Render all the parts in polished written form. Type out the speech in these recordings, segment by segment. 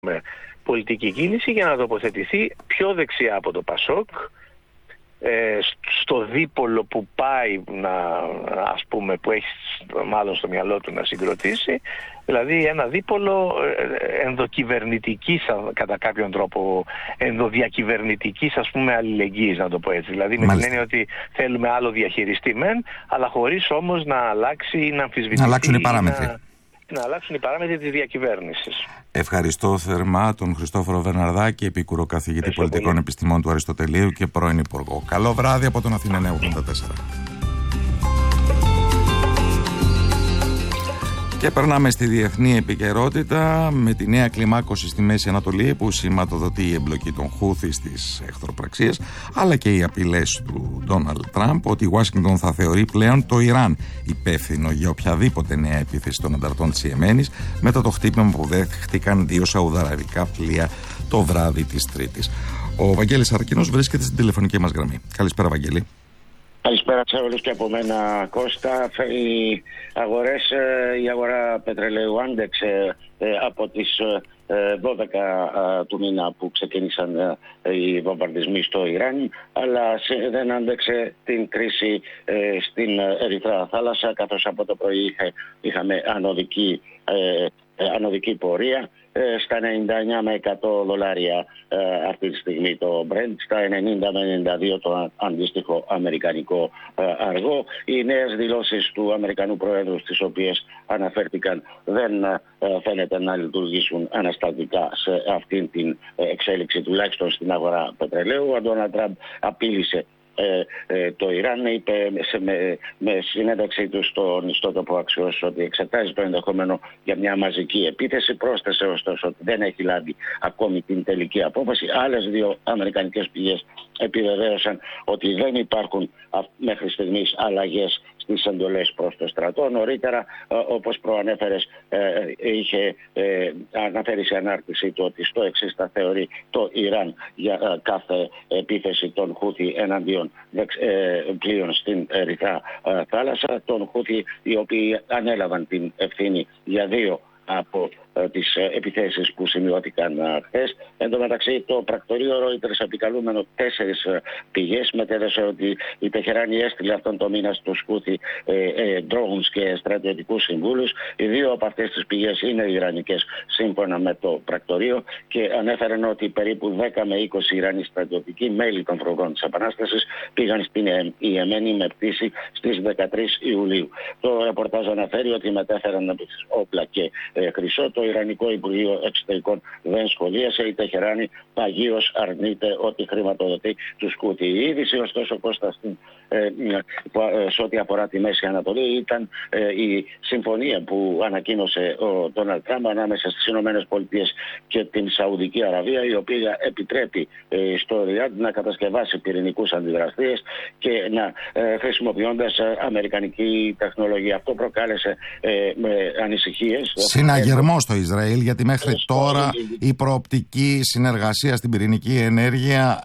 πολιτική κίνηση για να τοποθετηθεί πιο δεξιά από το ΠΑΣΟΚ, στο δίπολο που πάει ας πούμε, που έχει μάλλον στο μυαλό του να συγκροτήσει, δηλαδή ένα δίπολο ενδοκυβερνητικής, κατά κάποιον τρόπο ενδοδιακυβερνητικής, ας πούμε, αλληλεγγύης, να το πω έτσι. Δηλαδή με την έννοια ότι θέλουμε άλλο διαχειριστή μεν, αλλά χωρίς όμως να αλλάξει ή να αμφισβητηθεί, να αλλάξουν οι παράμετροι. Να αλλάξουν οι παράμετροι της διακυβέρνησης. Ευχαριστώ θερμά τον Χριστόφορο Βερναρδάκη, επίκουρο καθηγητή πολιτικών επιστημών του Αριστοτελείου και πρώην Υπουργό. Καλό βράδυ από τον Αθήνα 84. Και περνάμε στη διεθνή επικαιρότητα με τη νέα κλιμάκωση στη Μέση Ανατολή που σηματοδοτεί η εμπλοκή των Χούθι στις εχθροπραξίες, αλλά και οι απειλές του Ντόναλντ Τραμπ ότι η Ουάσιγκτον θα θεωρεί πλέον το Ιράν υπεύθυνο για οποιαδήποτε νέα επίθεση των ανταρτών της Ιεμένης μετά το χτύπημα που δέχτηκαν 2 σαουδαραβικά πλοία το βράδυ της Τρίτης. Ο Βαγγέλης Αρακίνος βρίσκεται στην τηλεφωνική μας γραμμή. Καλησπέρα, Βαγγέλη. Καλησπέρα σε όλους και από μένα, Κώστα. Η αγορά πετρελαίου άντεξε από τις 12 του μήνα που ξεκίνησαν οι βομβαρδισμοί στο Ιράν, αλλά δεν άντεξε την κρίση στην Ερυθρά θάλασσα, καθώς από το πρωί είχαμε ανωδική πορεία. Στα 99 με 100 δολάρια αυτή τη στιγμή το Brent, στα 90 με 92 το αντίστοιχο αμερικανικό αργό. Οι νέες δηλώσεις του Αμερικανού Προέδρου, στις οποίες αναφέρθηκαν, δεν φαίνεται να λειτουργήσουν αναστατικά σε αυτήν την εξέλιξη, τουλάχιστον στην αγορά πετρελαίου. Ο Ντόναλντ Τραμπ απείλησε το Ιράν, είπε με συνέντευξή του στον ιστότοπο Axios ότι εξετάζει το ενδεχόμενο για μια μαζική επίθεση. Πρόσθεσε ωστόσο ότι δεν έχει λάβει ακόμη την τελική απόφαση. Άλλες 2 αμερικανικές πηγές επιβεβαίωσαν ότι δεν υπάρχουν μέχρι στιγμής αλλαγές στις εντολές προς το στρατό. Νωρίτερα, όπως προανέφερες, είχε αναφέρει σε ανάρτηση του ότι στο εξής θα θεωρεί το Ιράν για κάθε επίθεση των Χούθι εναντίον πλοίων στην Ερυθρά θάλασσα. Των Χούθι, οι οποίοι ανέλαβαν την ευθύνη για 2 από τις επιθέσεις που σημειώθηκαν χθες. Εν τω μεταξύ, το πρακτορείο Reuters, επικαλούμενο 4 πηγές, μετέδωσε ότι η Τεχεράνη έστειλε αυτόν τον μήνα στους Χούθι drones και στρατιωτικούς συμβούλους. Οι 2 από αυτές τις πηγές είναι ιρανικές, σύμφωνα με το πρακτορείο, και ανέφεραν ότι περίπου 10 με 20 Ιρανοί στρατιωτικοί, μέλη των φρουρών της Επανάστασης, πήγαν στην Ιεμένη με πτήση στις 13 Ιουλίου. Το ρεπορτάζ αναφέρει ότι μετέφεραν επίσης όπλα και χρυσό. Το Ιρανικό Υπουργείο Εξωτερικών δεν σχολίασε. Η Τεχεράνη παγίως αρνείται ότι χρηματοδοτεί τους Χούθι. Η είδηση, ωστόσο, Κώστα, σε ό,τι αφορά τη Μέση Ανατολή, ήταν η συμφωνία που ανακοίνωσε ο Ντόναλντ Τραμπ ανάμεσα στις ΗΠΑ και την Σαουδική Αραβία, η οποία επιτρέπει στο Ριάντ να κατασκευάσει πυρηνικούς αντιδραστήρες και να χρησιμοποιώντας αμερικανική τεχνολογία. Αυτό προκάλεσε ανησυχίες. Συναγερμό στο Ισραήλ, γιατί μέχρι τώρα η προοπτική συνεργασία στην πυρηνική ενέργεια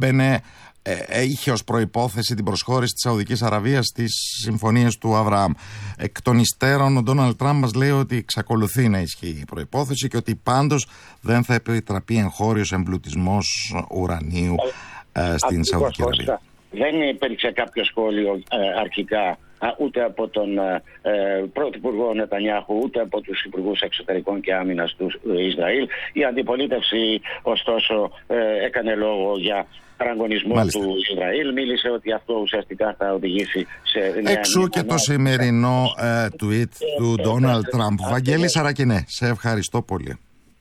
είχε ως προϋπόθεση την προσχώρηση της Σαουδικής Αραβίας στις συμφωνίες του Αβραάμ. Εκ των υστέρων, ο Ντόναλντ Τραμπ μας λέει ότι εξακολουθεί να ισχύει η προϋπόθεση και ότι πάντως δεν θα επιτραπεί εγχώριος εμπλουτισμός ουρανίου στην Σαουδική Αραβία. Δεν υπήρξε κάποιο σχόλιο αρχικά ούτε από τον Πρωθυπουργό Νετανιάχου, ούτε από τους Υπουργούς Εξωτερικών και Άμυνας του Ισραήλ. Η αντιπολίτευση, ωστόσο, έκανε λόγο για παραγωνισμό του Ισραήλ. Μίλησε ότι αυτό ουσιαστικά θα οδηγήσει σε... Εξού και το σημερινό tweet του Ντόναλντ Τραμπ. Βαγγέλη Σαρακινέ, σε ευχαριστώ πολύ.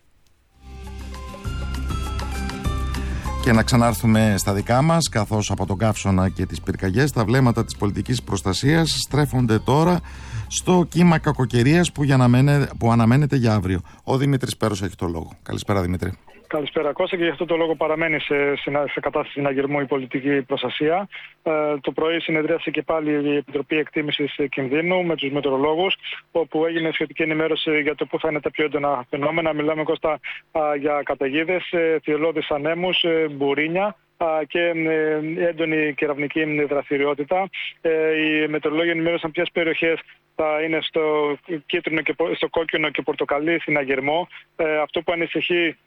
Και να ξανάρθουμε στα δικά μας, καθώς από τον καύσωνα και τις πυρκαγιές τα βλέμματα της πολιτικής προστασίας στρέφονται τώρα στο κύμα κακοκαιρίας που αναμένεται για αύριο. Ο Δημήτρης Πέρος έχει το λόγο. Καλησπέρα, Δημήτρη. Καλησπέρα, Κώστα, και γι' αυτό το λόγο παραμένει σε κατάσταση συναγερμού η πολιτική προστασία. Το πρωί συνεδρίασε και πάλι η Επιτροπή Εκτίμησης Κινδύνου με τους μετεωρολόγους, όπου έγινε σχετική ενημέρωση για το πού θα είναι τα πιο έντονα φαινόμενα. Μιλάμε, Κώστα, για καταιγίδες, θυελλώδεις ανέμους, μπουρίνια και έντονη κεραυνική δραστηριότητα. Οι μετεωρολόγοι ενημέρωσαν ποιες περιοχές θα είναι στο κόκκινο και πορτοκαλί συναγερμό. Αυτό που ανησυχεί